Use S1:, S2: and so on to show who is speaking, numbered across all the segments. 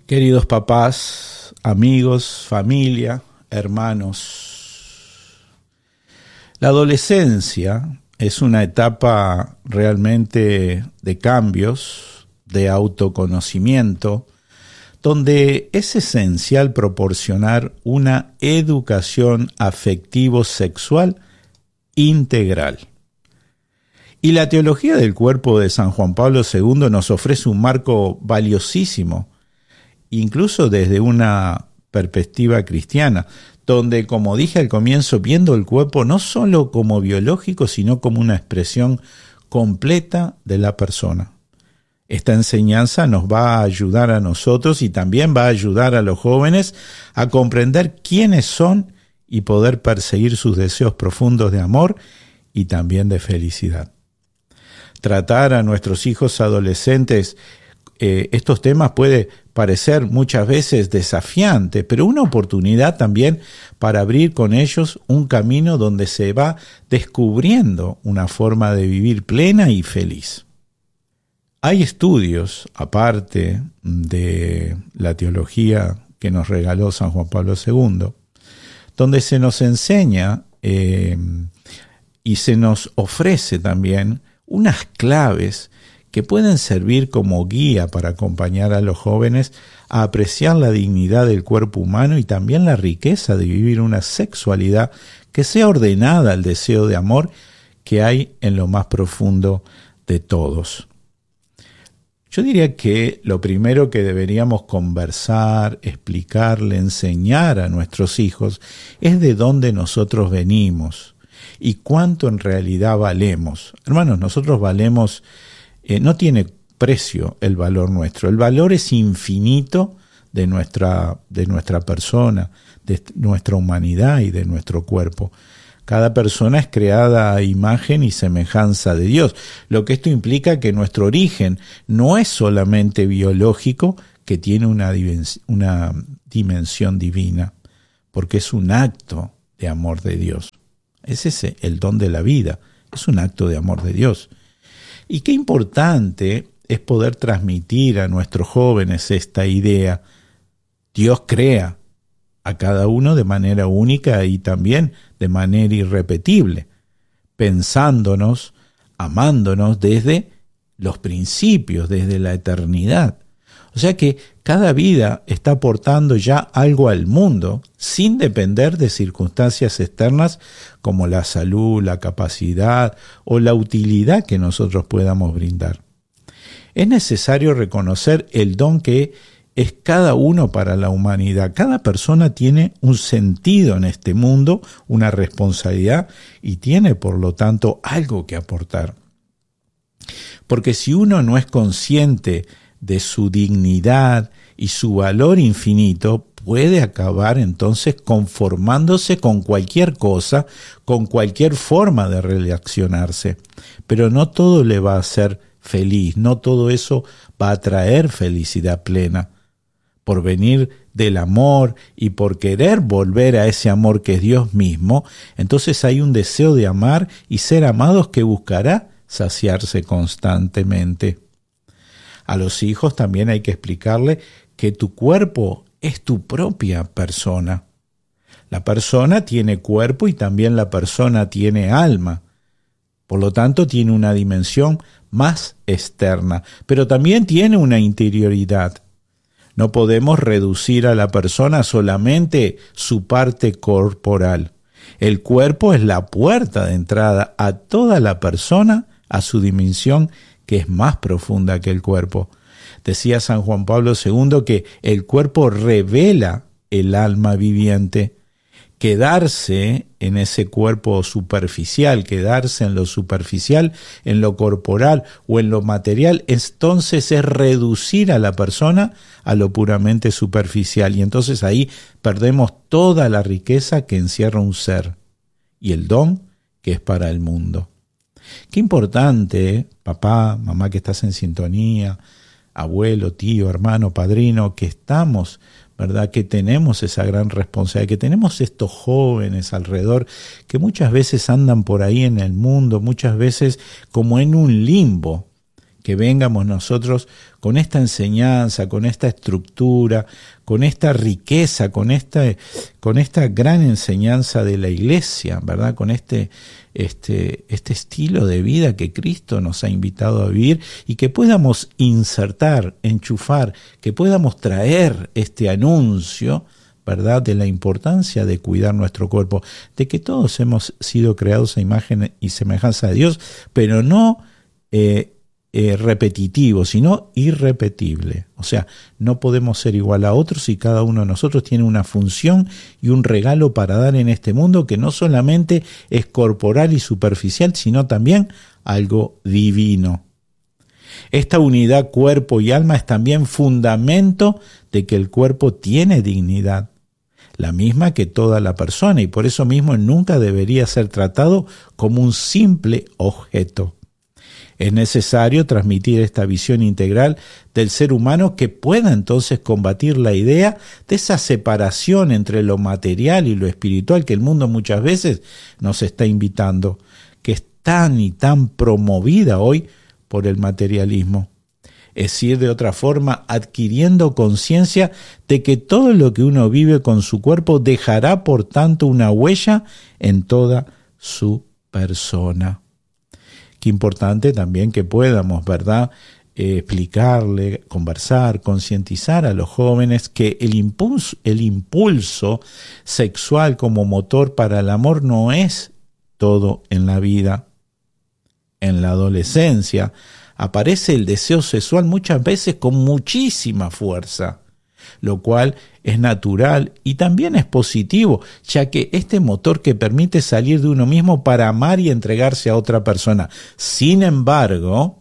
S1: Queridos papás, amigos, familia, hermanos, la adolescencia es una etapa realmente de cambios, de autoconocimiento, donde es esencial proporcionar una educación afectivo-sexual integral. Y la teología del cuerpo de San Juan Pablo II nos ofrece un marco valiosísimo, incluso desde una perspectiva cristiana, donde, como dije al comienzo, viendo el cuerpo no solo como biológico, sino como una expresión completa de la persona. Esta enseñanza nos va a ayudar a nosotros y también va a ayudar a los jóvenes a comprender quiénes son y poder perseguir sus deseos profundos de amor y también de felicidad. Tratar a nuestros hijos adolescentes estos temas puede parecer muchas veces desafiante, pero una oportunidad también para abrir con ellos un camino donde se va descubriendo una forma de vivir plena y feliz. Hay estudios, aparte de la teología que nos regaló San Juan Pablo II, donde se nos enseña y se nos ofrece también unas claves que pueden servir como guía para acompañar a los jóvenes a apreciar la dignidad del cuerpo humano y también la riqueza de vivir una sexualidad que sea ordenada al deseo de amor que hay en lo más profundo de todos. Yo diría que lo primero que deberíamos conversar, explicarle, enseñar a nuestros hijos es de dónde nosotros venimos y cuánto en realidad valemos. Hermanos, nosotros valemos. No tiene precio el valor nuestro. El valor es infinito de nuestra persona, de nuestra humanidad y de nuestro cuerpo. Cada persona es creada a imagen y semejanza de Dios, lo que esto implica que nuestro origen no es solamente biológico, que tiene una dimensión divina, porque es un acto de amor de Dios. Es ese el don de la vida, es un acto de amor de Dios. Y qué importante es poder transmitir a nuestros jóvenes esta idea. Dios crea a cada uno de manera única y también de manera irrepetible, pensándonos, amándonos desde los principios, desde la eternidad. O sea que cada vida está aportando ya algo al mundo sin depender de circunstancias externas como la salud, la capacidad o la utilidad que nosotros podamos brindar. Es necesario reconocer el don que es cada uno para la humanidad. Cada persona tiene un sentido en este mundo, una responsabilidad y tiene por lo tanto algo que aportar. Porque si uno no es consciente de su dignidad y su valor infinito, puede acabar entonces conformándose con cualquier cosa, con cualquier forma de relacionarse. Pero no todo le va a hacer feliz, no todo eso va a traer felicidad plena. Por venir del amor y por querer volver a ese amor que es Dios mismo, entonces hay un deseo de amar y ser amados que buscará saciarse constantemente. A los hijos también hay que explicarle que tu cuerpo es tu propia persona. La persona tiene cuerpo y también la persona tiene alma. Por lo tanto, tiene una dimensión más externa, pero también tiene una interioridad. No podemos reducir a la persona solamente su parte corporal. El cuerpo es la puerta de entrada a toda la persona, a su dimensión que es más profunda que el cuerpo. Decía San Juan Pablo II que el cuerpo revela el alma viviente. Quedarse en ese cuerpo superficial, quedarse en lo superficial, en lo corporal o en lo material, entonces es reducir a la persona a lo puramente superficial. Y entonces ahí perdemos toda la riqueza que encierra un ser y el don que es para el mundo. Qué importante, papá, mamá que estás en sintonía, abuelo, tío, hermano, padrino, que estamos, ¿verdad? Que tenemos esa gran responsabilidad, que tenemos estos jóvenes alrededor que muchas veces andan por ahí en el mundo, muchas veces como en un limbo, que vengamos nosotros con esta enseñanza, con esta estructura, con esta riqueza, con esta gran enseñanza de la Iglesia, ¿verdad? Con este estilo de vida que Cristo nos ha invitado a vivir, y que podamos insertar, enchufar, que podamos traer este anuncio, ¿verdad?, de la importancia de cuidar nuestro cuerpo, de que todos hemos sido creados a imagen y semejanza de Dios, pero no repetitivo, sino irrepetible. O sea, no podemos ser igual a otros, y cada uno de nosotros tiene una función y un regalo para dar en este mundo que no solamente es corporal y superficial, sino también algo divino. Esta unidad cuerpo y alma es también fundamento de que el cuerpo tiene dignidad, la misma que toda la persona, y por eso mismo nunca debería ser tratado como un simple objeto. Es necesario transmitir esta visión integral del ser humano que pueda entonces combatir la idea de esa separación entre lo material y lo espiritual que el mundo muchas veces nos está invitando, que es tan y tan promovida hoy por el materialismo. Es decir, de otra forma, adquiriendo conciencia de que todo lo que uno vive con su cuerpo dejará por tanto una huella en toda su persona. Qué importante también que podamos, ¿verdad?, explicarle, conversar, concientizar a los jóvenes que el impulso sexual como motor para el amor no es todo en la vida. En la adolescencia aparece el deseo sexual muchas veces con muchísima fuerza, lo cual es natural y también es positivo, ya que este motor que permite salir de uno mismo para amar y entregarse a otra persona. Sin embargo,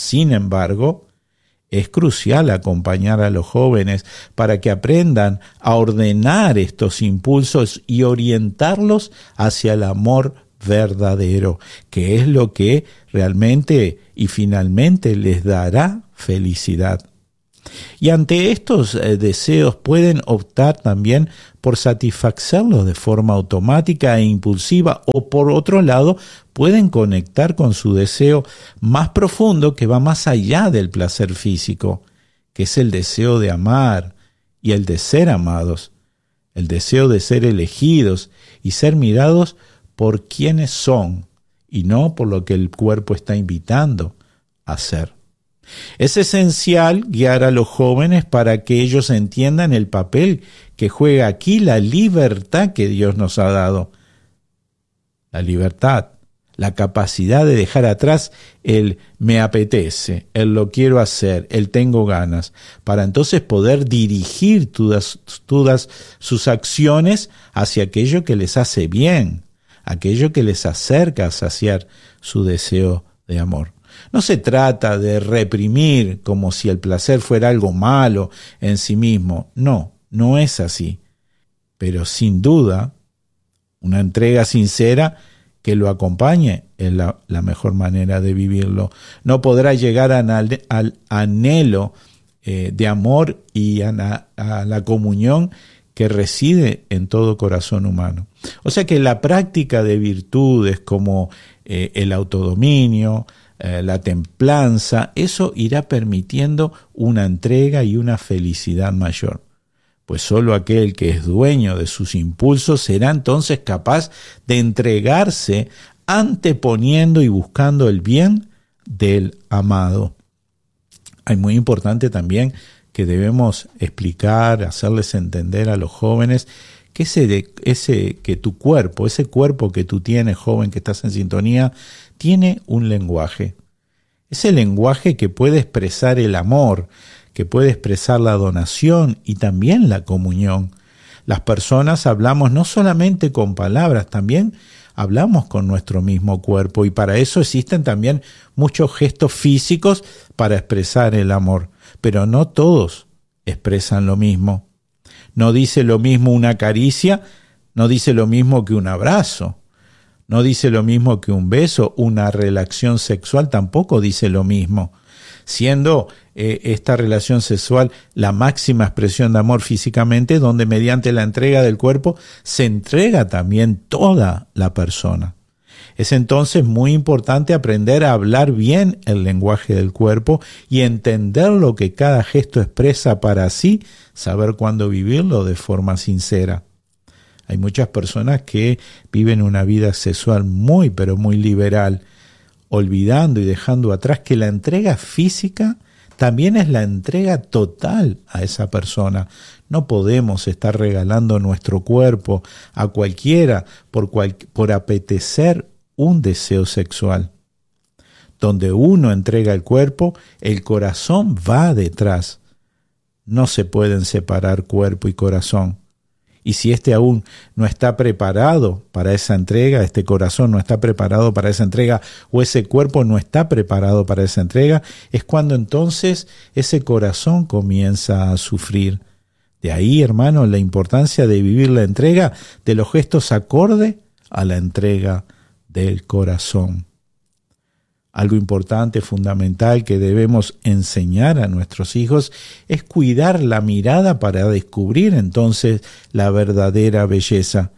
S1: es crucial acompañar a los jóvenes para que aprendan a ordenar estos impulsos y orientarlos hacia el amor verdadero, que es lo que realmente y finalmente les dará felicidad. Y ante estos deseos pueden optar también por satisfacerlos de forma automática e impulsiva, o por otro lado pueden conectar con su deseo más profundo que va más allá del placer físico, que es el deseo de amar y el de ser amados, el deseo de ser elegidos y ser mirados por quienes son y no por lo que el cuerpo está invitando a ser. Es esencial guiar a los jóvenes para que ellos entiendan el papel que juega aquí la libertad que Dios nos ha dado. La libertad, la capacidad de dejar atrás el me apetece, el lo quiero hacer, el tengo ganas, para entonces poder dirigir todas sus acciones hacia aquello que les hace bien, aquello que les acerca a saciar su deseo de amor. No se trata de reprimir como si el placer fuera algo malo en sí mismo. No, no es así. Pero sin duda, una entrega sincera que lo acompañe es la mejor manera de vivirlo. No podrá llegar al anhelo de amor y a la comunión que reside en todo corazón humano. O sea que la práctica de virtudes como el autodominio, la templanza, eso irá permitiendo una entrega y una felicidad mayor. Pues solo aquel que es dueño de sus impulsos será entonces capaz de entregarse anteponiendo y buscando el bien del amado. Es muy importante también que debemos explicar, hacerles entender a los jóvenes que tu cuerpo, ese cuerpo que tú tienes, joven, que estás en sintonía, tiene un lenguaje. Ese lenguaje que puede expresar el amor, que puede expresar la donación y también la comunión. Las personas hablamos no solamente con palabras, también hablamos con nuestro mismo cuerpo, y para eso existen también muchos gestos físicos para expresar el amor, pero no todos expresan lo mismo. No dice lo mismo una caricia, no dice lo mismo que un abrazo, no dice lo mismo que un beso, una relación sexual tampoco dice lo mismo, siendo esta relación sexual la máxima expresión de amor físicamente, donde mediante la entrega del cuerpo se entrega también toda la persona. Es entonces muy importante aprender a hablar bien el lenguaje del cuerpo y entender lo que cada gesto expresa para así saber cuándo vivirlo de forma sincera. Hay muchas personas que viven una vida sexual muy, pero muy liberal, olvidando y dejando atrás que la entrega física también es la entrega total a esa persona. No podemos estar regalando nuestro cuerpo a cualquiera por apetecer un deseo sexual. Donde uno entrega el cuerpo, el corazón va detrás. No se pueden separar cuerpo y corazón. Y si este aún no está preparado para esa entrega, este corazón no está preparado para esa entrega, o ese cuerpo no está preparado para esa entrega, es cuando entonces ese corazón comienza a sufrir. De ahí, hermano, la importancia de vivir la entrega de los gestos acorde a la entrega del corazón. Algo importante, fundamental, que debemos enseñar a nuestros hijos es cuidar la mirada para descubrir entonces la verdadera belleza.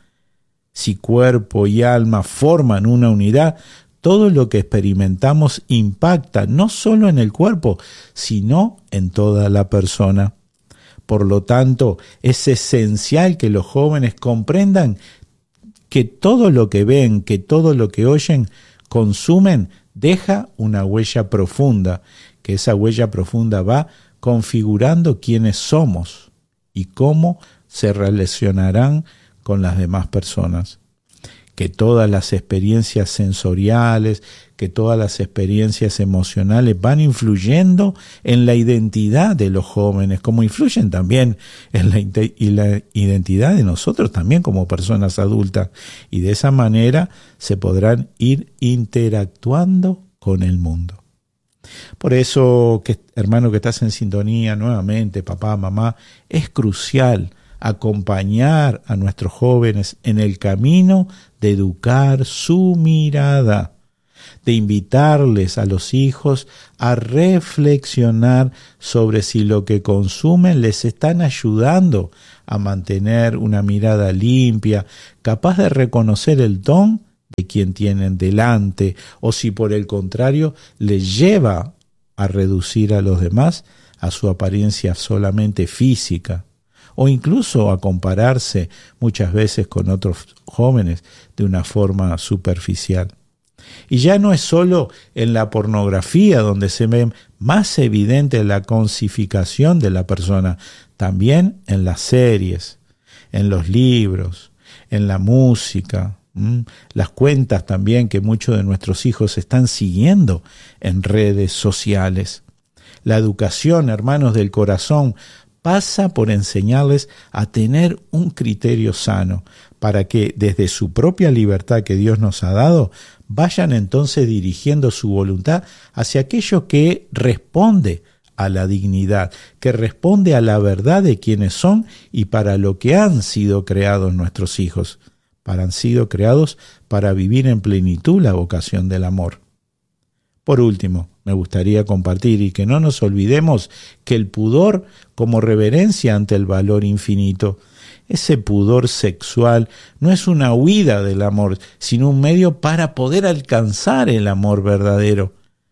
S1: Si cuerpo y alma forman una unidad, todo lo que experimentamos impacta no solo en el cuerpo, sino en toda la persona. Por lo tanto, es esencial que los jóvenes comprendan que todo lo que ven, que todo lo que oyen, consumen, deja una huella profunda, que esa huella profunda va configurando quiénes somos y cómo se relacionarán con las demás personas. Que todas las experiencias sensoriales, que todas las experiencias emocionales van influyendo en la identidad de los jóvenes, como influyen también en la identidad de nosotros también como personas adultas. Y de esa manera se podrán ir interactuando con el mundo. Por eso, hermano que estás en sintonía nuevamente, papá, mamá, es crucial acompañar a nuestros jóvenes en el camino de educar su mirada, de invitarles a los hijos a reflexionar sobre si lo que consumen les están ayudando a mantener una mirada limpia, capaz de reconocer el don de quien tienen delante, o si por el contrario les lleva a reducir a los demás a su apariencia solamente física, o incluso a compararse muchas veces con otros jóvenes de una forma superficial. Y ya no es solo en la pornografía donde se ve más evidente la cosificación de la persona, también en las series, en los libros, en la música, las cuentas también que muchos de nuestros hijos están siguiendo en redes sociales. La educación, hermanos del corazón, pasa por enseñarles a tener un criterio sano, para que desde su propia libertad que Dios nos ha dado, vayan entonces dirigiendo su voluntad hacia aquello que responde a la dignidad, que responde a la verdad de quienes son y para lo que han sido creados nuestros hijos. Han sido creados para vivir en plenitud la vocación del amor. Por último, me gustaría compartir y que no nos olvidemos que el pudor como reverencia ante el valor infinito, ese pudor sexual no es una huida del amor, sino un medio para poder alcanzar el amor verdadero.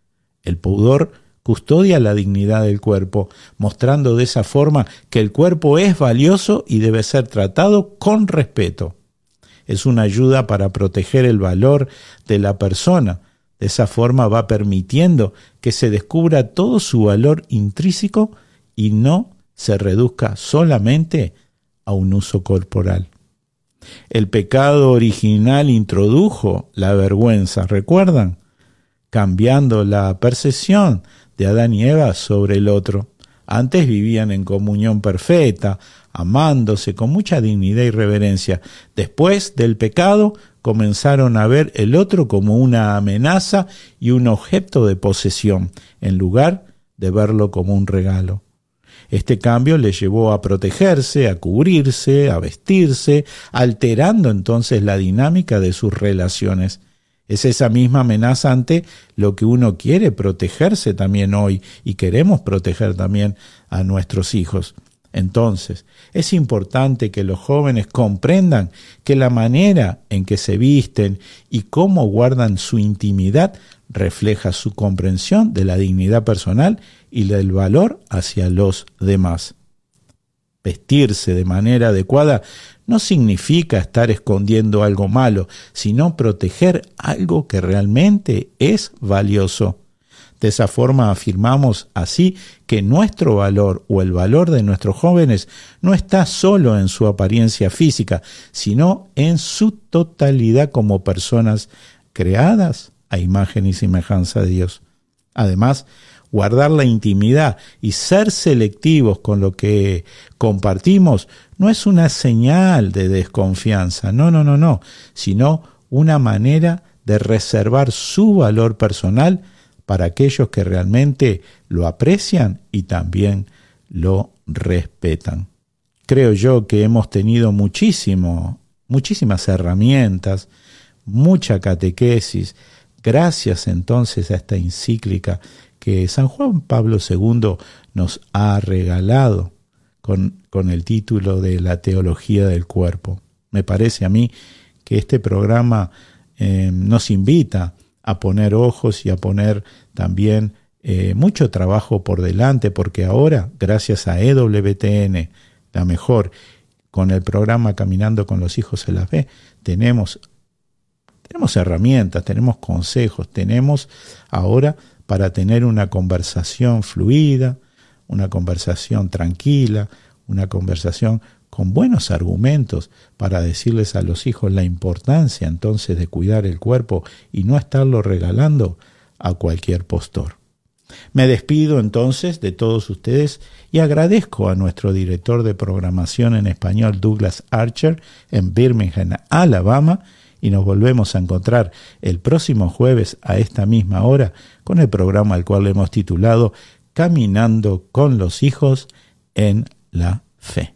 S1: El pudor custodia la dignidad del cuerpo, mostrando de esa forma que el cuerpo es valioso y debe ser tratado con respeto. Es una ayuda para proteger el valor de la persona. De esa forma va permitiendo que se descubra todo su valor intrínseco y no se reduzca solamente a un uso corporal. El pecado original introdujo la vergüenza, ¿recuerdan? Cambiando la percepción de Adán y Eva sobre el otro. Antes vivían en comunión perfecta, amándose con mucha dignidad y reverencia. Después del pecado, comenzaron a ver el otro como una amenaza y un objeto de posesión, en lugar de verlo como un regalo. Este cambio les llevó a protegerse, a cubrirse, a vestirse, alterando entonces la dinámica de sus relaciones. Es esa misma amenaza ante lo que uno quiere protegerse también hoy y queremos proteger también a nuestros hijos. Entonces, es importante que los jóvenes comprendan que la manera en que se visten y cómo guardan su intimidad refleja su comprensión de la dignidad personal y del valor hacia los demás. Vestirse de manera adecuada no significa estar escondiendo algo malo, sino proteger algo que realmente es valioso. De esa forma afirmamos así que nuestro valor o el valor de nuestros jóvenes no está solo en su apariencia física, sino en su totalidad como personas creadas a imagen y semejanza de Dios. Además, guardar la intimidad y ser selectivos con lo que compartimos no es una señal de desconfianza, no, sino una manera de reservar su valor personal para aquellos que realmente lo aprecian y también lo respetan. Creo yo que hemos tenido muchísimas herramientas, mucha catequesis, gracias entonces a esta encíclica que San Juan Pablo II nos ha regalado con el título de La Teología del Cuerpo. Me parece a mí que este programa nos invita a poner ojos y a poner también mucho trabajo por delante, porque ahora, gracias a EWTN, la mejor, con el programa Caminando con los Hijos de la Fe, tenemos herramientas, tenemos consejos, tenemos ahora para tener una conversación fluida, una conversación tranquila, una conversación con buenos argumentos para decirles a los hijos la importancia entonces de cuidar el cuerpo y no estarlo regalando a cualquier postor. Me despido entonces de todos ustedes y agradezco a nuestro director de programación en español, Douglas Archer, en Birmingham, Alabama, y nos volvemos a encontrar el próximo jueves a esta misma hora con el programa al cual le hemos titulado Caminando con los Hijos en la Fe.